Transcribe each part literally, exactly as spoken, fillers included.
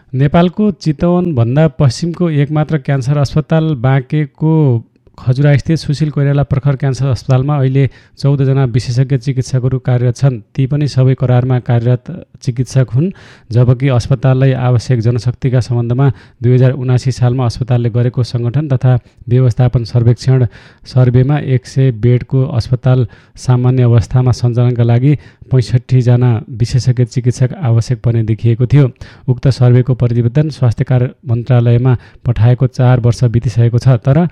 नेपालको चितवनभन्दा पश्चिमको एकमात्र क्यान्सर अस्पताल बाँकेको खजुरास्थित सुशील कोइराला प्रखर क्यान्सर अस्पतालमा अहिले चौधजना विशेषज्ञ चिकित्सकहरू कार्यरत छन्। ती पनि सबै करारमा कार्यरत चिकित्सक हुन्। जबकि अस्पताललाई आवश्यक जनशक्तिका सम्बन्धमा दुई हजार उनासी सालमा अस्पतालले गरेको सङ्गठन तथा व्यवस्थापन सर्वेक्षण सर्वेमा एक सय बेडको अस्पताल सामान्य अवस्थामा सञ्चालनका लागि पैँसठीजना विशेषज्ञ चिकित्सक आवश्यक पर्ने देखिएको थियो। उक्त सर्वेको प्रतिवेदन स्वास्थ्य कार्य मन्त्रालयमा पठाएको चार वर्ष बितिसकेको छ, तर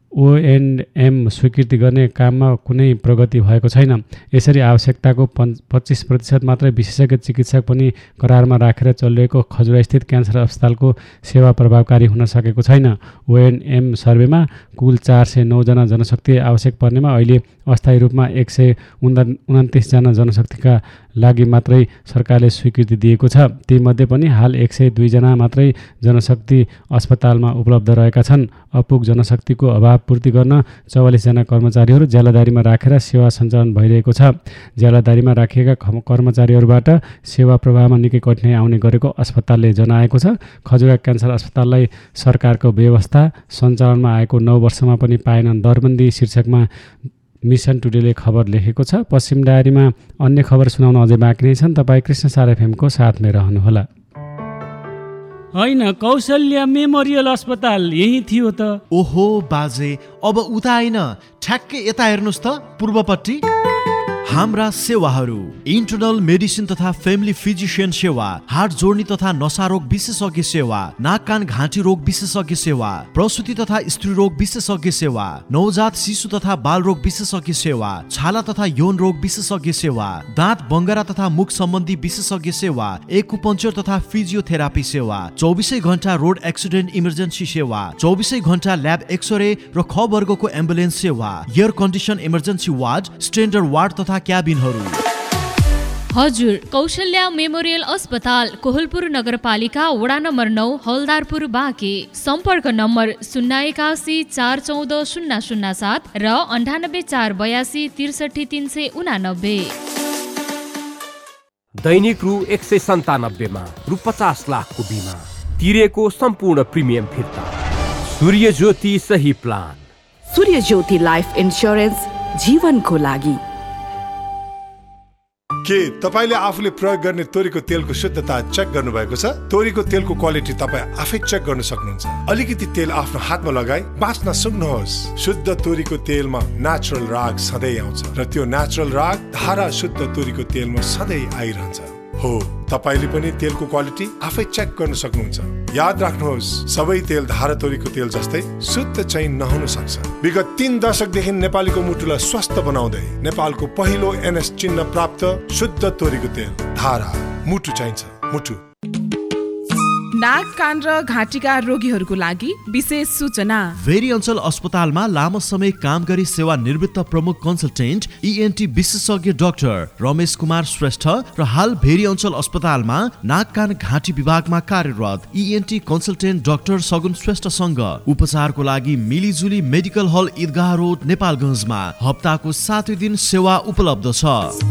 ओएनएम स्वीकृति गर्ने काममा कुनै प्रगति भएको छैन। यसरी आवश्यकताको पच्चिस प्रतिशत मात्रै विशेषज्ञ चिकित्सक पनि करारमा राखेर चलिरहेको खजुरास्थित क्यान्सर अस्पतालको सेवा प्रभावकारी हुन सकेको छैन। ओएनएम सर्वेमा कुल चार सय नौजना जनशक्ति आवश्यक पर्नेमा अहिले अस्थायी रूपमा एक सय उना उन्तिसजना जनशक्तिका लागि मात्रै सरकारले स्वीकृति दिएको छ। तीमध्ये पनि हाल एक सय दुईजना मात्रै जनशक्ति अस्पतालमा उपलब्ध रहेका छन्। अपुग जनशक्तिको अभाव पूर्ति गर्न चौवालिसजना कर्मचारीहरू ज्यालादारीमा राखेर सेवा सञ्चालन भइरहेको छ। ज्यालादारीमा राखिएका कर्मचारीहरूबाट सेवा प्रवाहमा निकै कठिनाइ आउने गरेको अस्पतालले जनाएको छ। खजुरा क्यान्सर अस्पताललाई सरकारको व्यवस्था सञ्चालनमा आएको नौ वर्षमा पनि पाएनन् दरबन्दी शीर्षकमा मिसन टुडेले खबर लेखेको छ। पश्चिम डायरीमा अन्य खबर सुनाउन अझै बाँकी नै छन्। तपाईँ कृष्ण सार एफएमको साथमै रहनुहोला। होइन, कौशल्या मेमोरियल अस्पताल यही थियो त। ओहो बाजे, अब उता होइन, ठ्याक्कै यता हेर्नुहोस् त, पूर्वपट्टि। हाम्रा सेवाहरू इन्टरनल मेडिसिन तथा फ्यामिली फिजिशियन सेवा, हार्ट जोड्नी तथा नसा रोग विशेषज्ञ सेवा, नाक कान घाँटी रोग विशेषज्ञ सेवा, प्रसुति तथा स्त्री रोग विशेषज्ञ सेवा, नवजात शिशु तथा बाल रोग विशेषज्ञ सेवा, छाला तथा यौन रोग विशेषज्ञ सेवा, दाँत बङ्गरा तथा मुख सम्बन्धी विशेषज्ञ सेवा, एक्युपङ्क्चर तथा फिजियोथेरापी सेवा, चौबिसै घण्टा रोड एक्सिडेन्ट इमर्जेन्सी सेवा, चौबिसै घण्टा ल्याब एक्सरे र ख वर्गको एम्बुलेन्स सेवा, air condition emergency ward, standard ward तथा क्याबिनहरू। हजुर, कौशल्या मेमोरियल अस्पताल कोहलपुर नगरपालिका वडा नम्बर नौ हलदारपुर बाँके। सम्पर्क नम्बर शून्य एकासी चार चौध शून्य शून्य सात र अन्ठानब्बे चार बयासी त्रिसठी तीन सय उनानब्बे। दैनिक रु एक सय सन्तानब्बेमा रु पचास लाखको बिमा तिरेको सम्पूर्ण प्रिमियम फिर्ता। सूर्य ज्योति सही प्लान। सूर्य ज्योति लाइफ इन्स्योरेन्स, जीवनको लागि। के तपाईले आफूले प्रयोग गर्ने तोरीको तेलको शुद्धता चेक गर्नु भएको छ? तोरीको तेलको क्वालिटी तपाईँ आफै चेक गर्न सक्नुहुन्छ। अलिकति तेल आफ्नो हातमा लगाई बाँच्न सक्नुहोस्। शुद्ध तोरीको तेलमा नेचुरल राग सधैँ आउँछ र त्यो नेचुरल राग धारा शुद्ध तोरीको तेलमा सधैँ आइरहन्छ। हो, तपाईले पनि तेलको क्वालिटी आफै चेक गर्न सक्नुहुन्छ। याद राख्नुहोस्, सबै तेल धारा तोरीको तेल जस्तै शुद्ध चाहिँ नहुन सक्छ। विगत तीन दशकदेखि नेपालीको मुटुलाई स्वस्थ बनाउँदै नेपालको पहिलो एनएस चिन्ह प्राप्त शुद्ध तोरीको तेल धारा। मुटु चाहिन्छ, मुटु। नाक कान र घाँटीका रोगीहरूको लागि विशेष सूचना। भेरी अञ्चल अस्पतालमा लामो समय काम गरी सेवा निवृत्त प्रमुख कन्सल्टेन्ट इएनटी विशेषज्ञ डाक्टर रमेश कुमार श्रेष्ठ र हाल भेरी अञ्चल अस्पतालमा नाक कान घाँटी विभागमा कार्यरत इएनटी कन्सल्टेन्ट डाक्टर सगुन श्रेष्ठसँग उपचारको लागि मिलिजुली मेडिकल हल ईदगाह रोड नेपालगञ्जमा हप्ताको सातै दिन सेवा उपलब्ध छ।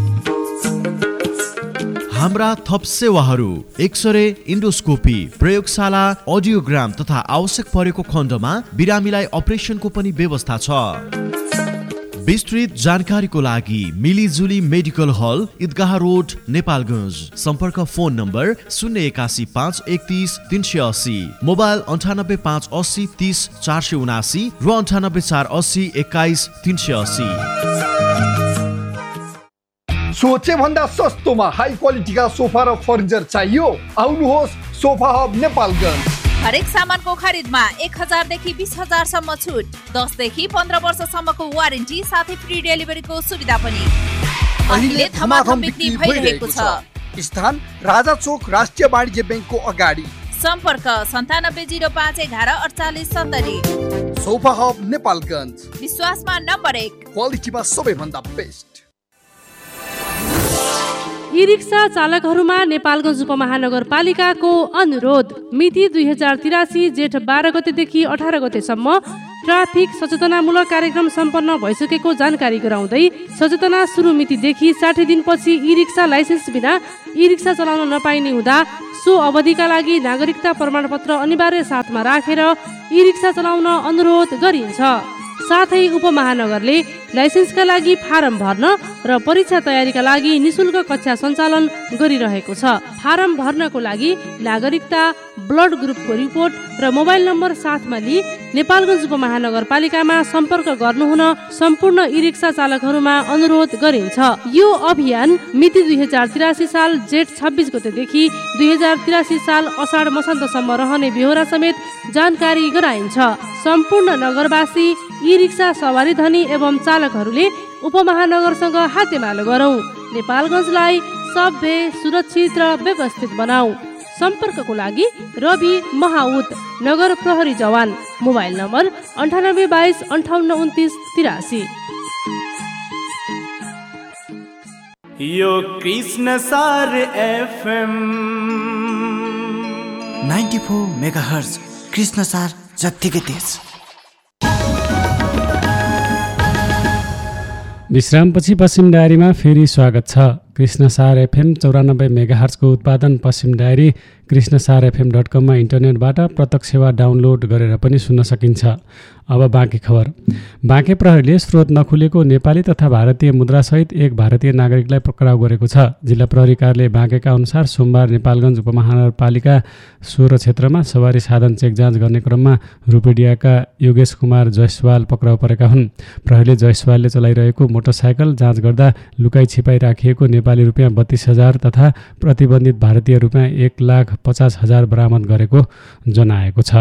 हाम्रा थप सेवाहरू एक्सरे, इन्डोस्कोपी, प्रयोगशाला, अडियोग्राम तथा आवश्यक परेको खण्डमा बिरामीलाई अपरेसनको पनि व्यवस्था छ। विस्तृत जानकारीको लागि मिलिजुली मेडिकल हल ईदगाह रोड नेपालगञ्ज। सम्पर्क फोन नम्बर शून्य एकासी पाँच एकतिस तिन सय अस्सी, मोबाइल अन्ठानब्बे पाँच अस्सी तिस चार सय उनासी र अन्ठानब्बे चार अस्सी एक्काइस तीन सय अस्सी। सोचे भन्दा सस्तोमा हाई क्वालिटीका सोफा र फर्निचर चाहियो? आउनुहोस् सोफा हब नेपालगञ्ज। हरेक सामानको खरिदमा एक हजार देखि बीस हजार सम्म छुट, दस देखि पन्ध्र वर्षसम्मको वारेन्टी साथै फ्री डेलिभरीको सुविधा पनि। अहिले धमाधम बिक्री भइरहेको छ। स्थान राजा चोक राष्ट्रिय वाणिज्य ब्याङ्कको अगाडि। सम्पर्क सन्तानब्बे जिरो पाँच एघार अडचालिस सत्तरी। सोफा हब नेपालगञ्ज, विश्वासमा नम्बर एक, क्वालिटीमा सबैभन्दा बेस्ट। ई रिक्सा चालकहरूमा नेपालगञ्ज उपमहानगरपालिकाको अनुरोध। मिति दुई हजार तिरासी जेठ बाह्र गतेदेखि अठार गतेसम्म ट्राफिक सचेतनामूलक कार्यक्रम सम्पन्न भइसकेको जानकारी गराउँदै सचेतना सुरु मितिदेखि साठी दिनपछि ई रिक्सा लाइसेन्स बिना ई रिक्सा चलाउन नपाइने हुँदा सो अवधिका लागि नागरिकता प्रमाणपत्र अनिवार्य साथमा राखेर ई रिक्सा चलाउन अनुरोध गरिन्छ। साथै उपमहानगरले लाइसेन्सका लागि फारम भर्न र परीक्षा तयारीका लागि निशुल्क कक्षा सञ्चालन गरिरहेको छ। फारम भर्नको लागि नागरिकता, ब्लड ग्रुपको रिपोर्ट र मोबाइल नम्बर साथमा लिई नेपालगञ्ज उपमहानगरपालिकामा सम्पर्क गर्नुहुन सम्पूर्ण ई रिक्सा चालकहरूमा अनुरोध गरिन्छ। यो अभियान मिति दुई हजार तिरासी साल जेठ छब्बिस गतेदेखि दुई हजार तिरासी साल असाढ मसान्तसम्म रहने बेहोरा समेत जानकारी गराइन्छ। सम्पूर्ण नगरवासी ई रिक्सा सवारी धनी एवं चालकहरूले उपमहानगरसँग हातेमालो गरौँ, नेपालगञ्जलाई सभ्य, सुरक्षित र व्यवस्थित बनाऊ। सम्पर्कको लागि रवि महाउत, नगर प्रहरी जवान, मोबाइल नम्बर अन्ठानब्बे बाइस अन्ठाउन्न उन्तिस तिरासी। यो कृष्ण सार FM ninety four mega hertz Krishna सार जत्तिकै तेज। विश्रामपछि पश्चिम डायरीमा फेरि स्वागत छ। कृष्णसार एफएम चौरानब्बे मेगाहर्जको उत्पादन पश्चिम डायरी कृष्णसार एफएम डट कममा इन्टरनेटबाट प्रत्यक्ष वा डाउनलोड गरेर पनि सुन्न सकिन्छ। अब बाँकी खबर। बाँके प्रहरीले स्रोत नखुलेको नेपाली तथा भारतीय मुद्रासहित एक भारतीय नागरिकलाई पक्राउ गरेको छ। जिल्ला प्रहरी कार्यालय बाँकेका अनुसार सोमबार नेपालगञ्ज उपमहानगरपालिका सोह्र क्षेत्रमा सवारी साधन चेक जाँच गर्ने क्रममा रूपेडियाका योगेश कुमार जयसवाल पक्राउ परेका हुन्। प्रहरीले जयसवालले चलाइरहेको मोटरसाइकल जाँच गर्दा लुकाई छिपाई राखिएको नेपाली रुपियाँ बत्तीस हजार तथा प्रतिबन्धित भारतीय रुपियाँ एक लाख पचास हजार बरामद गरेको जनाएको छ।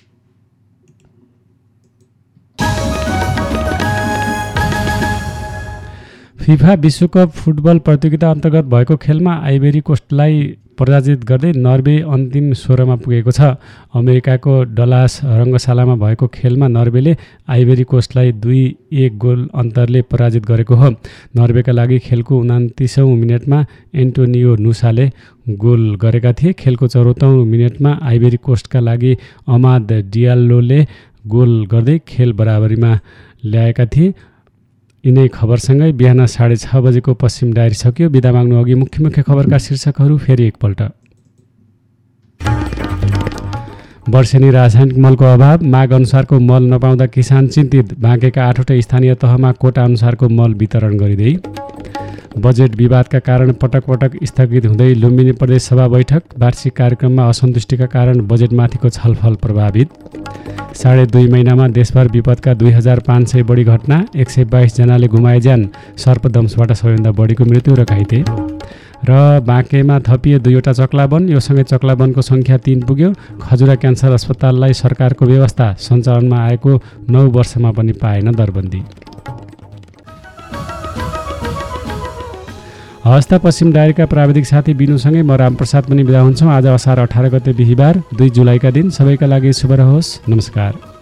फिफा विश्वकप फुटबल प्रतियोगिता अन्तर्गत भएको खेलमा आइभेरी कोस्टलाई पराजित गर्दै नर्वे अन्तिम सोह्रमा पुगेको छ। अमेरिकाको डलास रङ्गशालामा भएको खेलमा नर्वेले आइभेरी कोस्टलाई दुई एक गोल अन्तरले पराजित गरेको हो। नर्वेका लागि खेलको उनातिसौँ मिनटमा एन्टोनियो नुसाले गोल गरेका थिए। खेलको चौरात्तरौँ मिनटमा आइभेरी कोस्टका लागि अमाद डियालोले गोल गर्दै खेल बराबरीमा ल्याएका थिए। यिनै खबरसँगै बिहान साढे छ बजेको पश्चिम डायरी सकियो। बिदा माग्नु अघि मुख्य मुख्य खबरका शीर्षकहरू फेरि एकपल्ट। वर्षेनी रासायनिक मलको अभाव, माग अनुसारको मल नपाउँदा किसान चिन्तित। बाँकेका आठवटा स्थानीय तहमा कोटा अनुसारको मल वितरण गरिँदै। बजेट विवादका कारण पटक पटक स्थगित हुँदै लुम्बिनी प्रदेश सभा बैठक। वार्षिक कार्यक्रममा असन्तुष्टिका कारण बजेटमाथिको छलफल प्रभावित। साढे दुई महिनामा देशभर विपदका दुई हजार पाँच सय बढी घटना, एक सय बाइसजनाले गुमाए ज्यान। सर्पदंशबाट सबैभन्दा बढीको मृत्यु र घाइते। र बाँकेमा थपिए दुईवटा चक्लावन, यो सँगै चक्लावनको सङ्ख्या तीन पुग्यो। खजुरा क्यान्सर अस्पताललाई सरकारको व्यवस्था, सञ्चालनमा आएको नौ वर्षमा पनि पाएन दरबन्दी। हस्ता पश्चिम डायरीका प्राविधिक साथी बिनुसँगै म रामप्रसाद पनि बिदा हुन्छौँ। आज असार अठार गते बिहिबार दुई जुलाईका दिन सबैका लागि शुभ रहोस्। नमस्कार।